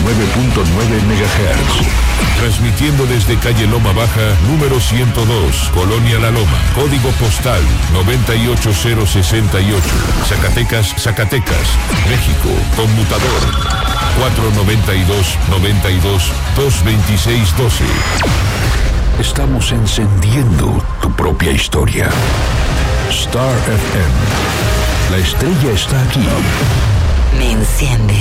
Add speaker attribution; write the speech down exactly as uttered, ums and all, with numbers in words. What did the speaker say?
Speaker 1: nueve punto nueve megahertz.
Speaker 2: Transmitiendo desde calle Loma Baja, número ciento dos, Colonia La Loma, código postal noventa y ocho cero sesenta y ocho, Zacatecas, Zacatecas, México, conmutador cuatro noventa y dos, noventa y dos, dos veintiséis doce.
Speaker 1: Estamos encendiendo tu propia historia. Star F M. La estrella está aquí.
Speaker 3: Me enciende.